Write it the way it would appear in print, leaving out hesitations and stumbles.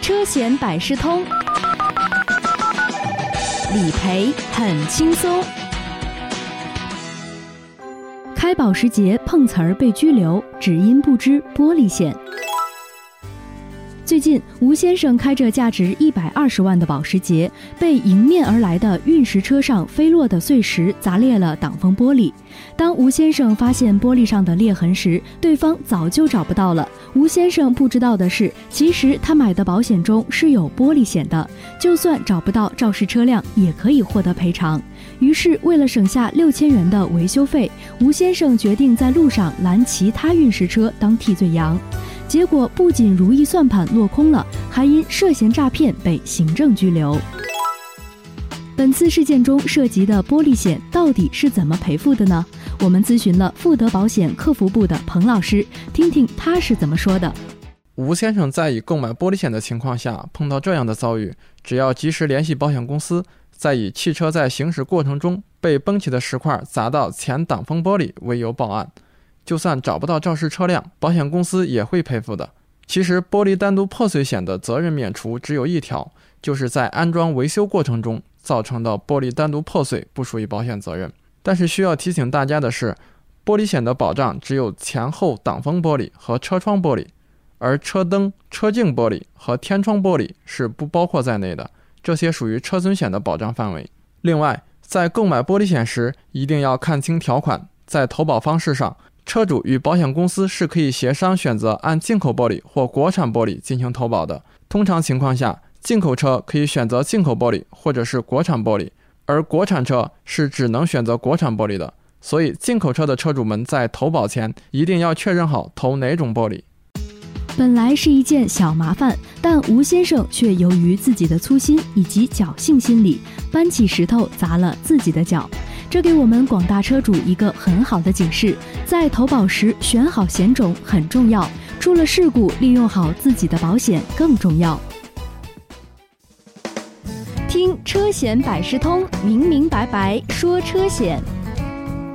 车险百事通，理赔很轻松。开保时捷碰瓷儿被拘留，只因不知玻璃险。最近，吴先生开着价值120万的保时捷，被迎面而来的运石车上飞落的碎石砸裂了挡风玻璃。当吴先生发现玻璃上的裂痕时，对方早就找不到了。吴先生不知道的是，其实他买的保险中是有玻璃险的，就算找不到肇事车辆，也可以获得赔偿。于是，为了省下6000元的维修费，吴先生决定在路上拦其他运石车当替罪羊。结果不仅如意算盘落空了，还因涉嫌诈骗被行政拘留。本次事件中涉及的玻璃险到底是怎么赔付的呢？我们咨询了富德保险客服部的彭老师，听听他是怎么说的。 吴先生在已购买玻璃险的情况下碰到这样的遭遇，只要及时联系保险公司，再以汽车在行驶过程中被崩起的石块砸到前挡风玻璃为由报案，就算找不到肇事车辆，保险公司也会赔付的。其实玻璃单独破碎险的责任免除只有一条，就是在安装维修过程中造成的玻璃单独破碎不属于保险责任。但是需要提醒大家的是，玻璃险的保障只有前后挡风玻璃和车窗玻璃，而车灯、车镜玻璃和天窗玻璃是不包括在内的，这些属于车损险的保障范围。另外，在购买玻璃险时一定要看清条款，在投保方式上，车主与保险公司是可以协商选择按进口玻璃或国产玻璃进行投保的。通常情况下，进口车可以选择进口玻璃或者是国产玻璃，而国产车是只能选择国产玻璃的。所以进口车的车主们在投保前一定要确认好投哪种玻璃。 本来是一件小麻烦，但吴先生却由于自己的粗心以及侥幸心理，搬起石头砸了自己的脚。这给我们广大车主一个很好的警示，在投保时选好险种很重要，出了事故利用好自己的保险更重要。听车险百事通，明明白白说车险。